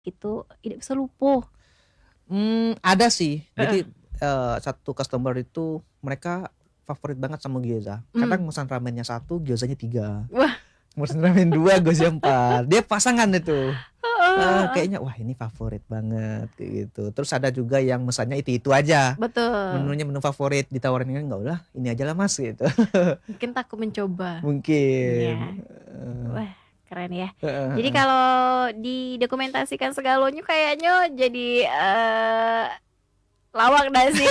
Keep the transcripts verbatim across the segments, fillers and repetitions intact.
Itu tidak bisa lupuh. Mmm, ada sih. Heeh. Jadi, eee, satu customer itu mereka favorit banget sama gyoza. Mmm. Kadang mesan ramennya satu, gyozanya tiga. Wah. Mesen ramen dua, gyoza empat. Dia pasangan itu. Heeh Eee, heeh. kayaknya, wah ini favorit banget, kayak gitu. Terus ada juga yang mesannya itu-itu aja. Betul. Menunya menu favorit, ditawarin ini, "Enggak lah, ini ajalah Mas," gitu. Mungkin takut mencoba. Mungkin, Iya. heeh. Wah, keren ya. Heeh Jadi heeh. kalau didokumentasikan segalonyo kayaknya jadi, eee, lawak ndak sih?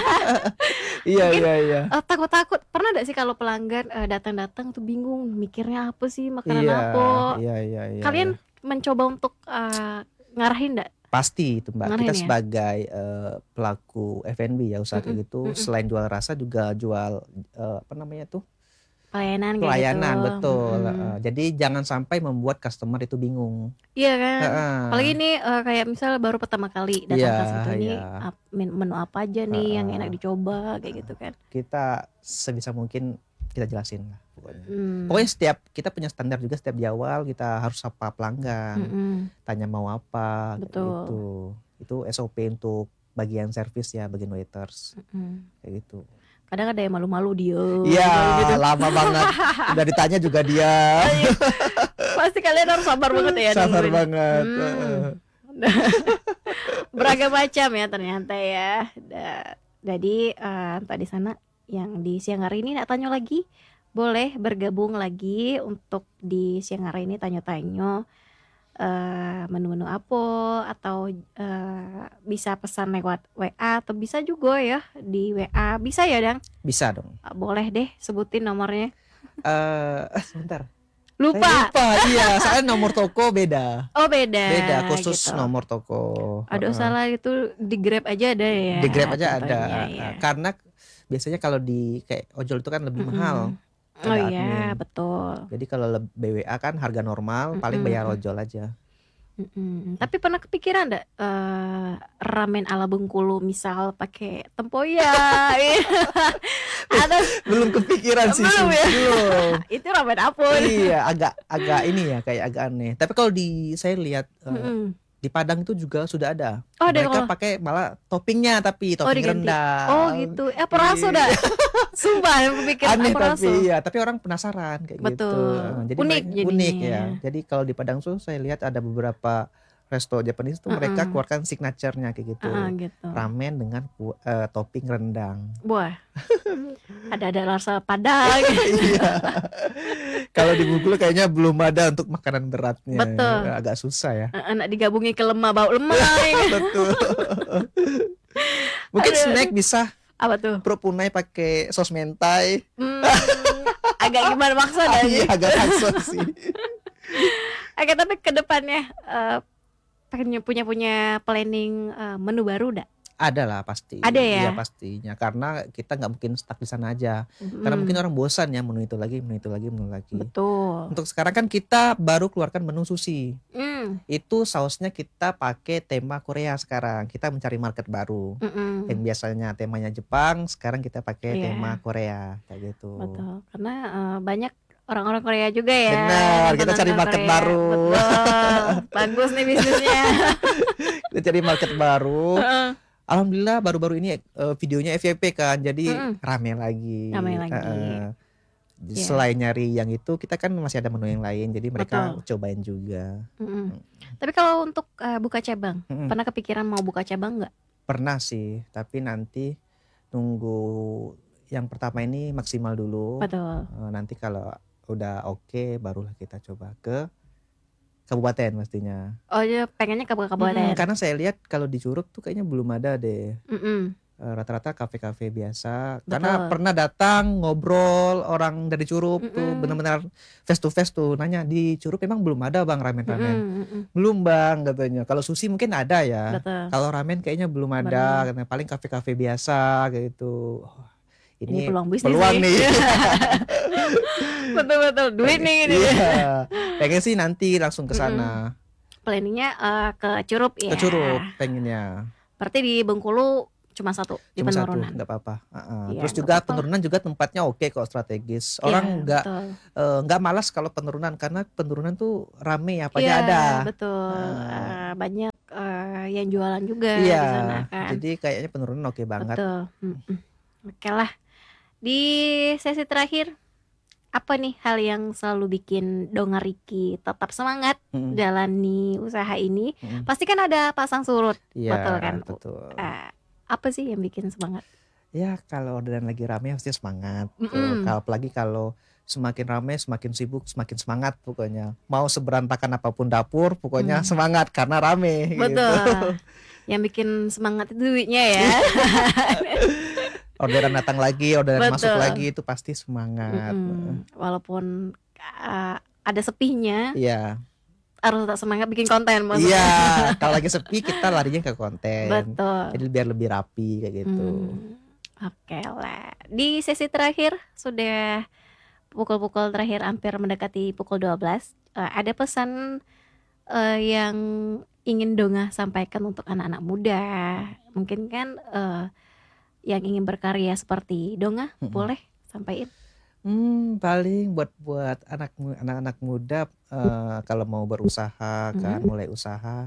Iya Mungkin, iya iya. eee, takut-takut pernah ndak sih kalau pelanggan, eee, datang-datang tuh bingung mikirnya apa sih, makanan Iya, apa? iya iya iya iya. Kalian mencoba untuk, eee, ngarahin ndak? Pasti itu, Mbak. Kita Ngarahin ya? sebagai, eee, pelaku F&B ya, usaha Mhm kayak gitu, mhm. selain jual rasa juga jual, eee, apa namanya tuh Pelayanan kayak gitu, pelayanan, betul, heeh. mhm. Jadi jangan sampai membuat customer itu bingung. Iya kan? Apalagi Heeh. ini, eee, kayak misal baru pertama kali Iya datang ke situ iya. nih, ap men menu apa aja nih yang Heeh, enak dicoba, heeh. kayak gitu kan. Kita sebisa mungkin kita jelasin lah pokoknya. Pokoknya Mhm. setiap kita punya standar juga setiap di awal kita harus sapa pelanggan, Mhm. tanya mau apa, kayak Betul. gitu. Itu S-O-P untuk bagian servis ya, bagian waiters, Mhm. kayak gitu. Kadang ada yang malu-malu, diem Iya, aja gitu. lama banget. Udah ditanya juga diam. Oh iya. Pasti kalian harus sabar banget ya Sabar nungguin. banget, Mmm. heeh. Beragam macam ya ternyata ya. Da jadi, eee, untuk di sana yang di siang hari ini nak tanyo lagi, boleh bergabung lagi untuk di siang hari ini tanyo-tanyo, eee, menu-menu apo atau, eee, bisa pesan lewat W-A atau bisa juga ya di W-A. Bisa ya, Dang? Bisa dong. Eee, boleh deh sebutin nomornya. Eee, eh sebentar. Saya Lupa? lupa, iya, soalnya nomor toko beda. Oh beda, Beda, khusus gitu. nomor toko, Aduh heeh. salah itu di Grab aja ada Di Grab ya aja ada, tentunya heeh. ya. Karena biasanya kalau di kayak ojol itu kan lebih mahal, Mhm. Oh ada iya, admin. betul. Jadi kalau leb B W A kan harga normal, Mhm paling bayar mhm. ojol aja. Mhm. Tapi pernah kepikiran ndak, eee, ramen ala Bengkulu misal pakai tempoyak atau Belum kepikiran sih, belum sum ya? belum. Itu ramen apun? Iya, agak agak ini ya, kayak agak aneh. Tapi kalau di saya lihat, eee, Mhm. di Padang itu juga sudah ada. Oh ada Mereka kalau pakai malah topping-nya tapi Oh topping diganti? Oh rendang. gitu. Eh apa raso Iya. dak? Sumpah yang kepikiran Aneh apa raso. tapi, iya, tapi orang penasaran kayak gitu, heeh. Betul. Jadi Unik mereka jadinya unik ya. ya. Jadi kalau di Padang tuh saya lihat ada beberapa resto Japanese tuh mereka Heeh. keluarkan signature-nya kayak Heeh, gitu. gitu. Ramen dengan ku eee, topping rendang. Wah. Ada-ada rasa Padang. Iya. Kalau di Bengkulu kayaknya belum ada untuk makanan beratnya, Betul. agak susah ya. Heeh, nak digabungin ke lemah, bau lemah ini. Betul. Mungkin Aduh snack aduh. bisa Apa tuh? kerupuk unai pakai saus mentai. Mmm, agak gimana maksudnya Iya, sih? agak maksa sih. Oke, tapi ke depannya, eee, pengen punya punya planning, eee, menu baru ndak? Ada lah pasti, Ada ya? iya pastinya. Karena kita nggak mungkin stuck di sana aja. Karena mungkin Mhm. orang bosan ya menu itu lagi menu itu lagi menu lagi. Betul. Untuk sekarang kan kita baru keluarkan menu sushi. Mmm. Itu sausnya kita pakai tema Korea sekarang. Kita mencari market baru. Yang Mhm. biasanya temanya Jepang, sekarang kita pakai tema Iya. Korea, kayak gitu. Betul. Karena, eee, banyak orang-orang Korea juga ya Bener, kita cari nonton-nonton market Korea. baru. Betul. Bagus nih bisnisnya. Kita cari market baru. Heeh. Alhamdulillah baru-baru ini, eee, videonya F Y P kan, jadi Mhm. rame lagi, Ramai lagi. heeh. Iya. Selain nyari yang itu, kita kan masih ada menu yang lain, jadi mereka Betul. cobain juga. Mhm. Mhm. Tapi kalau untuk, eee, buka cabang, Mhm. pernah kepikiran mau buka cabang nggak? Pernah sih, tapi nanti nunggu yang pertama ini maksimal dulu. Betul. Eee, nanti kalau udah oke barulah kita coba ke kabupaten pastinya. Oh ya pengennya ke Mhm, kabupaten? karena saya lihat kalau di Curug tuh kayaknya belum ada deh. Mhm. Eee, rata-rata kafe-kafe biasa. Karena Betul. pernah datang ngobrol orang dari Curug tuh Mhm. bener-bener face to face tuh nanya, "Di Curug emang belum ada Bang ramen-ramen?" Mhm mhm. "Belum Bang," katanya. "Kalau sushi mungkin ada ya, Betul. kalau ramen kayaknya belum ada," Bener. katanya, "paling kafe-kafe biasa," kayak gitu. Wah, Ini ini peluang bisnis peluang nih. nih. Betul betul, duit Pengen nih ini. iya, pengen sih nanti langsung ke Mhm. sana. Planning-nya, eee, ke Curup Ke ya? Curug pengennya. Berarti di Bengkulu cuma satu di Cuma satu, penurunan. nggak apa-apa. Heeh. Iya, Terus nggak juga apa-apa lah. penurunan juga tempatnya oke kok, strategis. Iya, Orang nggak betul. eh, nggak malas kalau penurunan karena penurunan tuh rame, apa Iya, aja ada. betul. Heeh. Eh, banyak eh, yang jualan juga Iya, di sana kan. jadi kayaknya penurunan oke banget. Betul. Mm-mm. Oke lah. Di sesi terakhir, apa nih hal yang selalu bikin Donga Riki tetap semangat Mm-mm. jalani usaha ini? Mm-mm. Pasti kan ada pasang surut, Iya, betul kan? betul. Eh, apa sih yang bikin semangat? Ya kalau orderan lagi rame pasti semangat. Tuh. Mm-mm. Kalau apalagi kalau semakin rame, semakin sibuk, semakin semangat pokoknya. Mau seberantakan apapun dapur, pokoknya Hmm. semangat karena rame. Betul. Gitu. Yang bikin semangat itu duitnya ya. Orderan datang lagi, orderan Betul. masuk lagi itu pasti semangat. Mm-mm. Walaupun uh, ada sepinya, Iya. harus tetap semangat bikin konten maksudnya. Iya, kalau lagi sepi kita larinya ke konten. Betul. Jadi biar lebih rapi kayak gitu. Hmm. Oke lah. Di sesi terakhir sudah pukul-pukul terakhir hampir mendekati pukul dua belas. Uh, ada pesan uh, yang ingin Donga sampaikan untuk anak-anak muda. Mungkin kan uh, yang ingin berkarya seperti Donga, Mm-mm. boleh sampaikan. Hmm, paling buat buat anak anak-anak muda eh, kalau mau berusaha kan, Mhm. mulai usaha,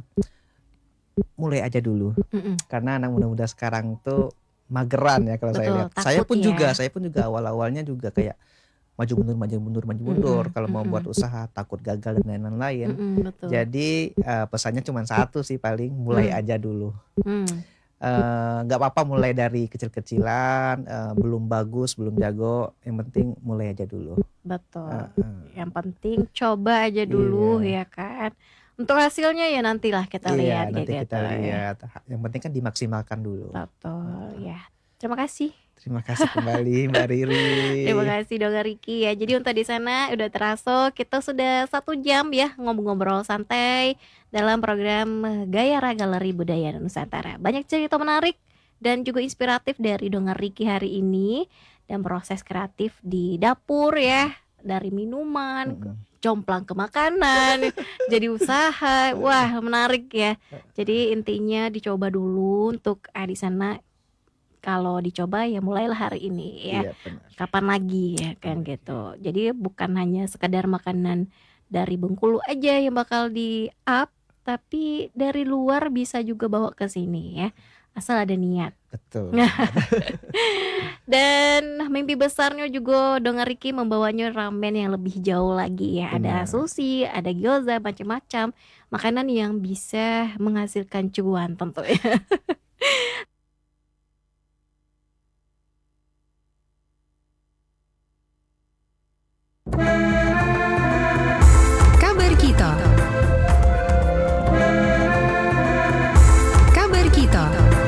mulai aja dulu. Mm-mm. Karena anak muda-muda sekarang tuh mageran ya kalau saya Betul, lihat. Saya takut pun ya. juga, saya pun juga awal-awalnya juga kayak maju mundur, maju mundur, maju mundur. Mm-mm, Kalau mau buat mm-mm. usaha takut gagal dan lain-lain. Mm-mm, betul. Jadi eh, pesannya cuma satu sih, paling mulai Hmm. aja dulu. Hmm. Eh, nggak apa-apa mulai dari kecil-kecilan, eh, belum bagus, belum jago, yang penting mulai aja dulu. Betul. Eh, eh. Yang penting coba aja dulu Iya. ya kan. Untuk hasilnya ya nantilah kita lihat Iya, nanti kayak kita gitu ya. lihat. Yang penting kan dimaksimalkan dulu. Betul ya. Terima kasih. Terima kasih kembali Mbak Riri. Terima kasih Donga Riki ya. Jadi untuk di sana udah terasa kita sudah satu jam ya ngobrol-ngobrol santai dalam program Gayara Galeri Budaya Nusantara. Banyak cerita menarik dan juga inspiratif dari Donga Riki hari ini dan proses kreatif di dapur ya, dari minuman, Mm-mm. jomplang ke makanan, jadi usaha. Wah, menarik ya. Jadi intinya dicoba dulu untuk ah, di sana. Kalau dicoba ya mulailah hari ini ya. Iya, benar. Kapan lagi ya kan gitu. Jadi bukan hanya sekadar makanan dari Bengkulu aja yang bakal di up, tapi dari luar bisa juga bawa ke sini ya. Asal ada niat. Betul. Dan mimpi besarnya juga Donga Riki membawanya ramen yang lebih jauh lagi ya. Ada Benar. sushi, ada gyoza, macam-macam makanan yang bisa menghasilkan cuan tentunya.